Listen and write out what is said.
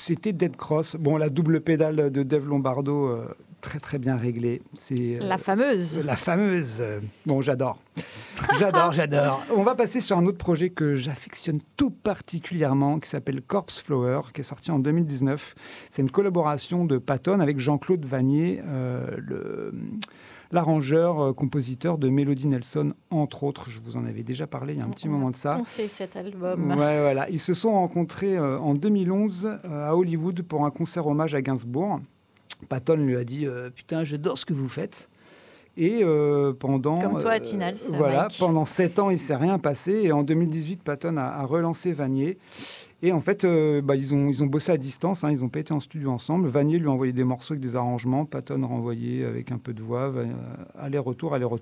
C'était Dead Cross. Bon, la double pédale de Dave Lombardo, très très bien réglée. C'est La fameuse. La fameuse. Bon, j'adore. J'adore. On va passer sur un autre projet que j'affectionne tout particulièrement, qui s'appelle Corpse Flower, qui est sorti en 2019. C'est une collaboration de Patton avec Jean-Claude Vanier, l'arrangeur, compositeur de Melody Nelson, entre autres. Je vous en avais déjà parlé il y a un petit moment de ça. On sait cet album. Ouais, voilà. Ils se sont rencontrés en 2011 à Hollywood pour un concert hommage à Gainsbourg. Patton lui a dit « Putain, j'adore ce que vous faites ». Et pendant... Comme toi à Tinal, voilà, Mike. pendant 7 ans, il ne s'est rien passé. Et en 2018, Patton a relancé Vanier. Et en fait, ils ont bossé à distance. Ils n'ont pas été en studio ensemble. Vanier lui a envoyé des morceaux avec des arrangements. Patton renvoyé avec un peu de voix. Aller-retour.